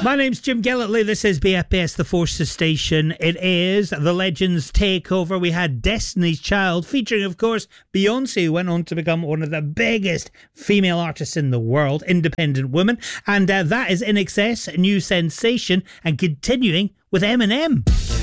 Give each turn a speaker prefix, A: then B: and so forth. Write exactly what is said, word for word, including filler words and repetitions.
A: My name's Jim Gellertley. This is B F S, the Forces Station. It is the Legends Takeover. We had Destiny's Child, featuring, of course, Beyonce, who went on to become one of the biggest female artists in the world, independent woman. And uh, that is I N X S, New Sensation, and continuing with Eminem.